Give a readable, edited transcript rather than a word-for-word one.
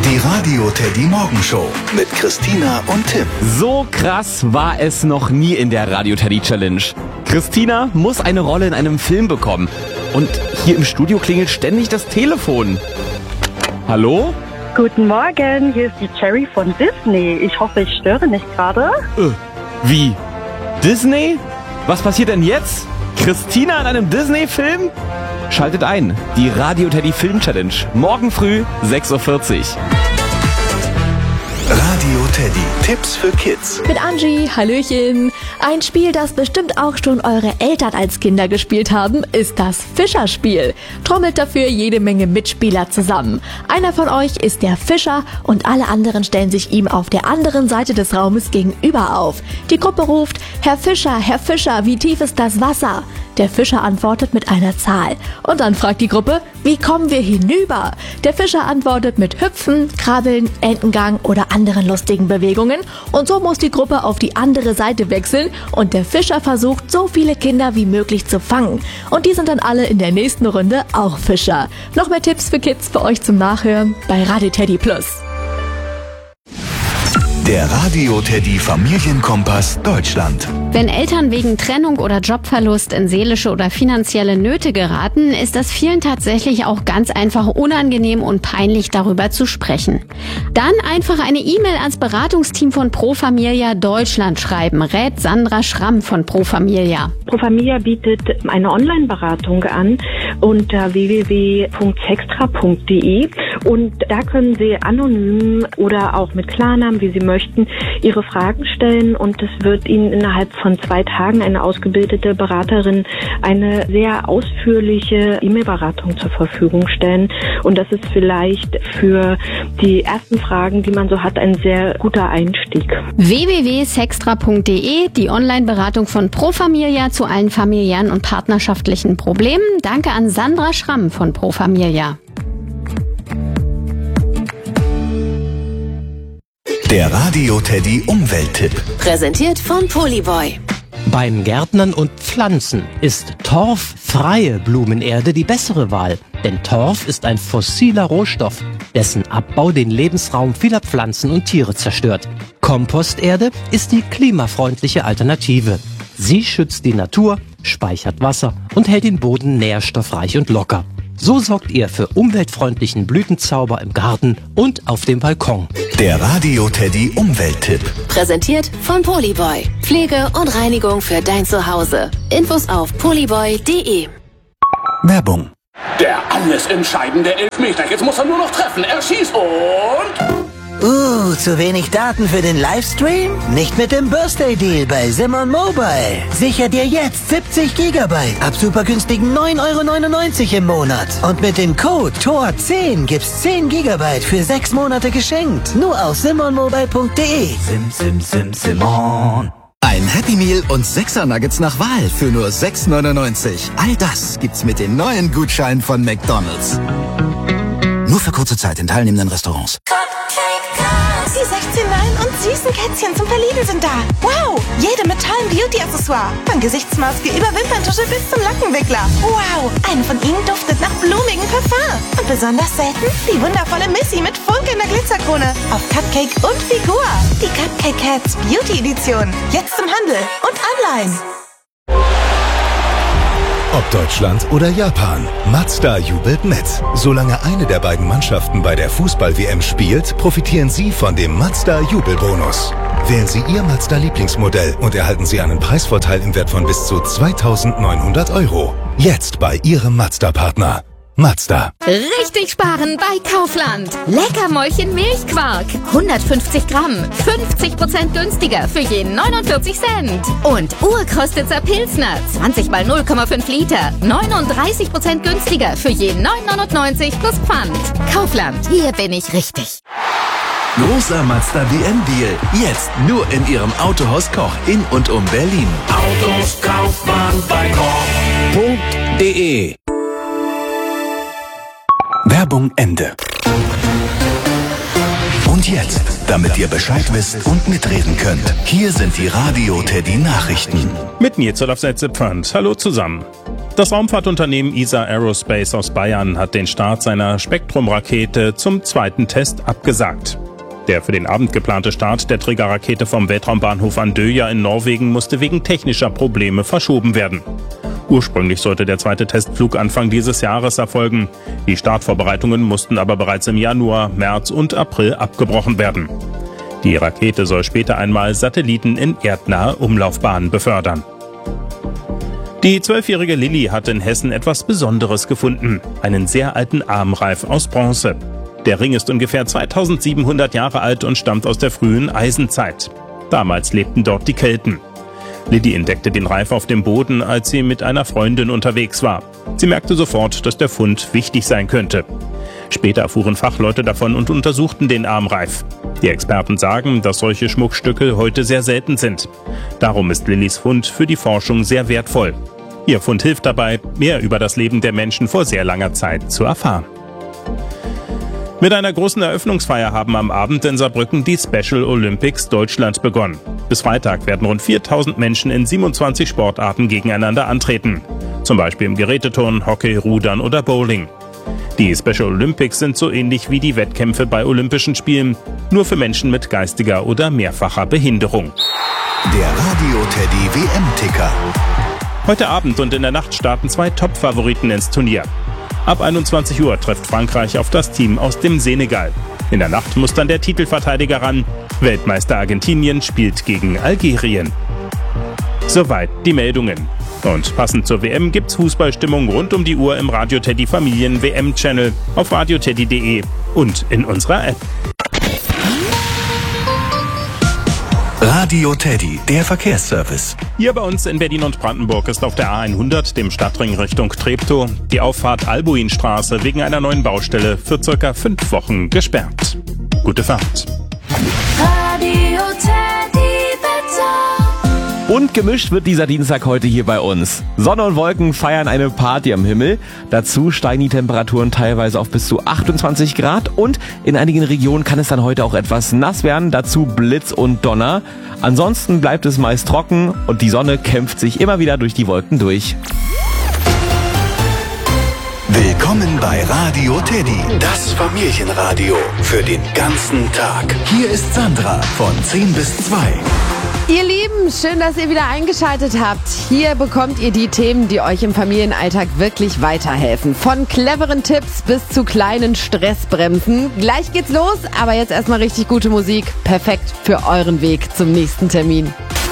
Die Radio Teddy Morgenshow mit Christina und Tim. So krass war es noch nie in der Radio Teddy Challenge. Christina muss eine Rolle in einem Film bekommen. Und hier im Studio klingelt ständig das Telefon. Hallo? Guten Morgen, hier ist die Cherry von Disney. Ich hoffe, ich störe nicht gerade. Wie? Disney? Was passiert denn jetzt? Christina in einem Disney-Film? Schaltet ein, die Radio Teddy Film Challenge. Morgen früh, 6:40 Uhr. Radio Teddy, Tipps für Kids. Mit Angie, Hallöchen. Ein Spiel, das bestimmt auch schon eure Eltern als Kinder gespielt haben, ist das Fischerspiel. Trommelt dafür jede Menge Mitspieler zusammen. Einer von euch ist der Fischer und alle anderen stellen sich ihm auf der anderen Seite des Raumes gegenüber auf. Die Gruppe ruft: Herr Fischer, wie tief ist das Wasser? Der Fischer antwortet mit einer Zahl. Und dann fragt die Gruppe: Wie kommen wir hinüber? Der Fischer antwortet mit Hüpfen, Krabbeln, Entengang oder anderen lustigen Bewegungen. Und so muss die Gruppe auf die andere Seite wechseln und der Fischer versucht, so viele Kinder wie möglich zu fangen. Und die sind dann alle in der nächsten Runde auch Fischer. Noch mehr Tipps für Kids für euch zum Nachhören bei Radio Teddy Plus. Der Radio Teddy Familienkompass Deutschland. Wenn Eltern wegen Trennung oder Jobverlust in seelische oder finanzielle Nöte geraten, ist es vielen tatsächlich auch ganz einfach unangenehm und peinlich, darüber zu sprechen. Dann einfach eine E-Mail ans Beratungsteam von Pro Familia Deutschland schreiben, rät Sandra Schramm von Pro Familia. Pro Familia bietet eine Online-Beratung an unter www.sextra.de und da können Sie anonym oder auch mit Klarnamen, wie Sie möchten, Ihre Fragen stellen und es wird Ihnen innerhalb von 2 Tagen eine ausgebildete Beraterin eine sehr ausführliche E-Mail-Beratung zur Verfügung stellen und das ist vielleicht für die ersten Fragen, die man so hat, ein sehr guter Einstieg. www.sextra.de, die Online-Beratung von Pro Familia zu allen familiären und partnerschaftlichen Problemen. Danke an Sandra Schramm von Pro Familia. Der Radio Teddy Umwelttipp. Präsentiert von Polyboy. Beim Gärtnern und Pflanzen ist torffreie Blumenerde die bessere Wahl. Denn Torf ist ein fossiler Rohstoff, dessen Abbau den Lebensraum vieler Pflanzen und Tiere zerstört. Komposterde ist die klimafreundliche Alternative. Sie schützt die Natur, speichert Wasser und hält den Boden nährstoffreich und locker. So sorgt ihr für umweltfreundlichen Blütenzauber im Garten und auf dem Balkon. Der Radio Teddy Umwelttipp. Präsentiert von Polyboy. Pflege und Reinigung für dein Zuhause. Infos auf polyboy.de. Werbung. Der alles entscheidende Elfmeter. Jetzt muss er nur noch treffen. Er schießt und... zu wenig Daten für den Livestream? Nicht mit dem Birthday Deal bei Simon Mobile. Sicher dir jetzt 70 GB ab super günstigen 9,99 € im Monat. Und mit dem Code TOR10 gibt's 10 GB für 6 Monate geschenkt. Nur auf simonmobile.de. Simon. Ein Happy Meal und 6er Nuggets nach Wahl für nur 6,99 €. All das gibt's mit den neuen Gutscheinen von McDonald's. Nur für kurze Zeit in teilnehmenden Restaurants. Die 16 neuen und süßen Kätzchen zum Verlieben sind da. Wow! Jede mit tollem Beauty-Accessoire. Von Gesichtsmaske über Wimperntusche bis zum Lockenwickler. Wow! Eine von ihnen duftet nach blumigem Parfum. Und besonders selten die wundervolle Missy mit funkelnder Glitzerkrone auf Cupcake und Figur. Die Cupcake Cats Beauty Edition. Jetzt im Handel und online. Ob Deutschland oder Japan, Mazda jubelt mit. Solange eine der beiden Mannschaften bei der Fußball-WM spielt, profitieren Sie von dem Mazda-Jubelbonus. Wählen Sie Ihr Mazda-Lieblingsmodell und erhalten Sie einen Preisvorteil im Wert von bis zu 2.900 €. Jetzt bei Ihrem Mazda-Partner. Mazda. Richtig sparen bei Kaufland. Leckermäulchen Milchquark. 150 Gramm. 50% günstiger für je 49 Cent. Und Urkrostitzer Pilsner. 20 mal 0,5 Liter. 39% günstiger für je 9,99 plus Pfand. Kaufland. Hier bin ich richtig. Großer Mazda WM-Deal. Jetzt nur in Ihrem Autohaus Koch in und um Berlin. Autos kauft man bei Koch.de. Werbung Ende. Und jetzt, damit ihr Bescheid wisst und mitreden könnt, hier sind die Radio Teddy Nachrichten. Mit Nils Olaf Setzepfand. Hallo zusammen. Das Raumfahrtunternehmen ESA Aerospace aus Bayern hat den Start seiner Spektrum-Rakete zum zweiten Test abgesagt. Der für den Abend geplante Start der Trägerrakete vom Weltraumbahnhof Andøya in Norwegen musste wegen technischer Probleme verschoben werden. Ursprünglich sollte der zweite Testflug Anfang dieses Jahres erfolgen. Die Startvorbereitungen mussten aber bereits im Januar, März und April abgebrochen werden. Die Rakete soll später einmal Satelliten in erdnahe Umlaufbahnen befördern. Die 12-jährige Lilly hat in Hessen etwas Besonderes gefunden. Einen sehr alten Armreif aus Bronze. Der Ring ist ungefähr 2700 Jahre alt und stammt aus der frühen Eisenzeit. Damals lebten dort die Kelten. Lilly entdeckte den Reif auf dem Boden, als sie mit einer Freundin unterwegs war. Sie merkte sofort, dass der Fund wichtig sein könnte. Später erfuhren Fachleute davon und untersuchten den Armreif. Die Experten sagen, dass solche Schmuckstücke heute sehr selten sind. Darum ist Lillys Fund für die Forschung sehr wertvoll. Ihr Fund hilft dabei, mehr über das Leben der Menschen vor sehr langer Zeit zu erfahren. Mit einer großen Eröffnungsfeier haben am Abend in Saarbrücken die Special Olympics Deutschland begonnen. Bis Freitag werden rund 4000 Menschen in 27 Sportarten gegeneinander antreten. Zum Beispiel im Geräteturnen, Hockey, Rudern oder Bowling. Die Special Olympics sind so ähnlich wie die Wettkämpfe bei Olympischen Spielen, nur für Menschen mit geistiger oder mehrfacher Behinderung. Der Radio-Teddy WM-Ticker. Heute Abend und in der Nacht starten 2 Top-Favoriten ins Turnier. Ab 21 Uhr trifft Frankreich auf das Team aus dem Senegal. In der Nacht muss dann der Titelverteidiger ran. Weltmeister Argentinien spielt gegen Algerien. Soweit die Meldungen. Und passend zur WM gibt's Fußballstimmung rund um die Uhr im Radio Teddy Familien WM-Channel, auf radioteddy.de und in unserer App. Radio Teddy, der Verkehrsservice. Hier bei uns in Berlin und Brandenburg ist auf der A100, dem Stadtring Richtung Treptow, die Auffahrt Albuinstraße wegen einer neuen Baustelle für ca. 5 Wochen gesperrt. Gute Fahrt. Radio Teddy Wetter. Und gemischt wird dieser Dienstag heute hier bei uns. Sonne und Wolken feiern eine Party am Himmel. Dazu steigen die Temperaturen teilweise auf bis zu 28 Grad und in einigen Regionen kann es dann heute auch etwas nass werden. Dazu Blitz und Donner. Ansonsten bleibt es meist trocken und die Sonne kämpft sich immer wieder durch die Wolken durch. Willkommen bei Radio Teddy, das Familienradio für den ganzen Tag. Hier ist Sandra von 10 bis 2. Ihr Lieben, schön, dass ihr wieder eingeschaltet habt. Hier bekommt ihr die Themen, die euch im Familienalltag wirklich weiterhelfen. Von cleveren Tipps bis zu kleinen Stressbremsen. Gleich geht's los, aber jetzt erstmal richtig gute Musik. Perfekt für euren Weg zum nächsten Termin.